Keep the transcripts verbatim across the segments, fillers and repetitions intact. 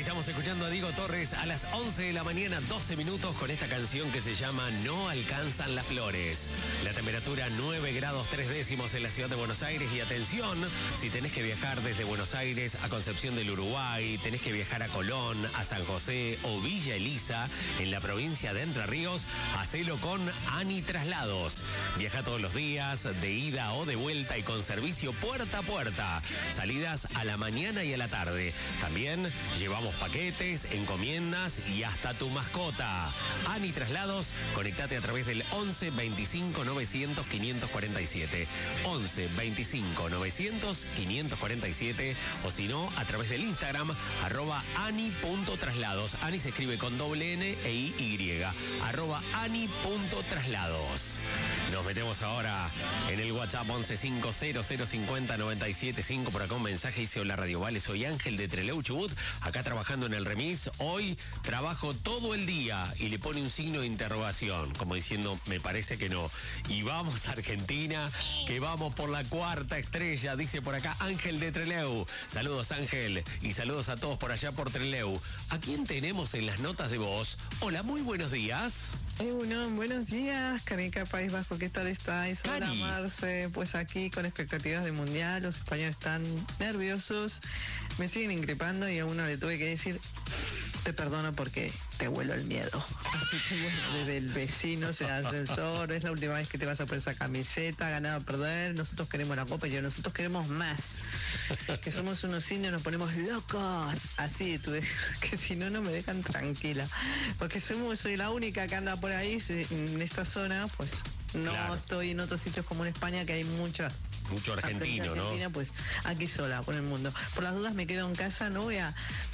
Estamos escuchando a Diego Torres a las once de la mañana, doce minutos, con esta canción que se llama No alcanzan las flores. La temperatura nueve grados tres décimos en la ciudad de Buenos Aires. Y atención, si tenés que viajar desde Buenos Aires a Concepción del Uruguay, tenés que viajar a Colón, a San José o Villa Elisa, en la provincia de Entre Ríos, hacelo con Ani Traslados. Viaja todos los días, de ida o de vuelta, y con servicio puerta a puerta. Salidas a la mañana y a la tarde. También llevamos paquetes, encomiendas y hasta tu mascota. Ani Traslados, conectate a través del once veinticinco novecientos quinientos cuarenta y siete. once veinticinco novecientos quinientos cuarenta y siete. O si no, a través del Instagram, arroba ani.traslados. Ani se escribe con doble N e Y. Arroba ani.traslados. Nos metemos ahora en el WhatsApp once cinco cero cero cincuenta noventa y siete cinco. Por acá un mensaje dice: hola Radio Vale, soy Ángel de Trelew, Chubut, acá trabajando en el remis. Hoy trabajo todo el día, y le pone un signo de interrogación, como diciendo, me parece que no. Y vamos a Argentina, que vamos por la cuarta estrella, dice por acá Ángel de Trelew. Saludos, Ángel, y saludos a todos por allá por Trelew. ¿A quién tenemos en las notas de voz? Hola, muy buenos días. Eh, bueno, buenos días, Canica, País Vasco, ¿qué tal estáis? Hola, Cari. Marce, pues aquí con expectativas de mundial, los españoles están nerviosos, me siguen increpando y a uno le tuve que decir, te perdono porque te huelo el miedo. Así que bueno, desde el vecino, sea ascensor, es la última vez que te vas a poner esa camiseta, ganado o perder, nosotros queremos la copa y yo, nosotros queremos más. Que somos unos indios, nos ponemos locos, así, tú, que si no, no me dejan tranquila. Porque soy, soy la única que anda por ahí en esta zona, pues no Claro. estoy en otros sitios como en España, que hay mucha Mucho argentino, ¿no? Argentina, pues aquí sola, por el mundo. Por las dudas me quedo en casa, no voy a...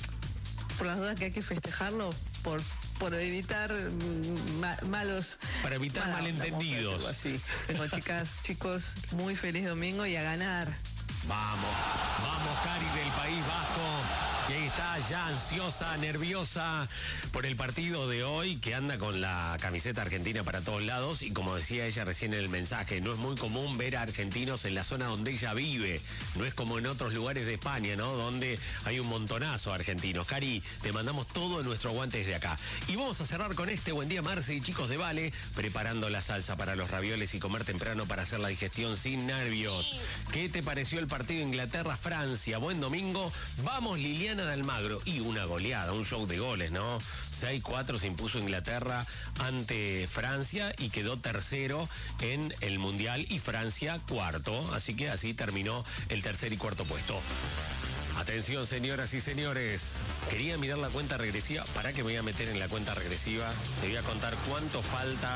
Por las dudas que hay que festejarlo, por, por evitar ma, malos... Para evitar mala onda, malentendidos. vamos a decirlo así. Tengo, chicas, chicos, muy feliz domingo y a ganar. Vamos, vamos, Cari del País Vasco, que está ya ansiosa, nerviosa por el partido de hoy, que anda con la camiseta argentina para todos lados. Y como decía ella recién en el mensaje, no es muy común ver a argentinos en la zona donde ella vive. No es como en otros lugares de España, ¿no? Donde hay un montonazo de argentinos. Cari, te mandamos todo nuestro aguante desde acá. Y vamos a cerrar con este Buen Día, Marce y chicos de Vale, preparando la salsa para los ravioles y comer temprano para hacer la digestión sin nervios. ¿Qué te pareció el partido Inglaterra-Francia? Buen domingo. Vamos, Liliana de Almagro. Y una goleada, un show de goles, ¿no? seis cuatro se impuso Inglaterra ante Francia y quedó tercero en el Mundial, y Francia cuarto. Así que así terminó el tercer y cuarto puesto. Atención, señoras y señores. Quería mirar la cuenta regresiva. ¿Para qué me voy a meter en la cuenta regresiva? Te voy a contar cuánto falta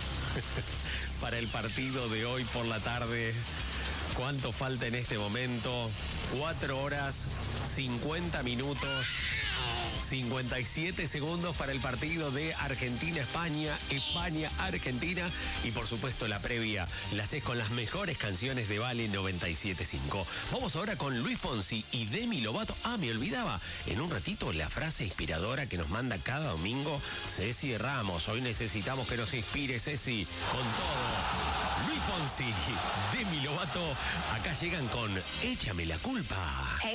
para el partido de hoy por la tarde. ¿Cuánto falta en este momento? Cuatro horas, cincuenta minutos, cincuenta y siete segundos para el partido de Argentina-España, España-Argentina. Y por supuesto la previa la haces con las mejores canciones de Vale noventa y siete punto cinco. Vamos ahora con Luis Fonsi y Demi Lovato. Ah, me olvidaba, en un ratito la frase inspiradora que nos manda cada domingo Ceci Ramos. Hoy necesitamos que nos inspire, Ceci, con todo. Luis Fonsi, Demi Lovato, acá llegan con Échame la culpa. Hey.